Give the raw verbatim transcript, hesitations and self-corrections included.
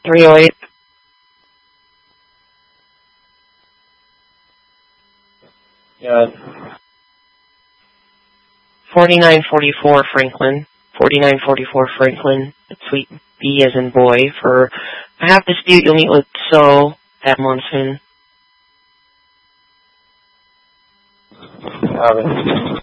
three oh eight. Yeah. forty-nine forty-four Franklin. forty-nine forty-four Franklin. Suite B as in boy. For a half dispute, you'll meet with So at Monsoon. Got it.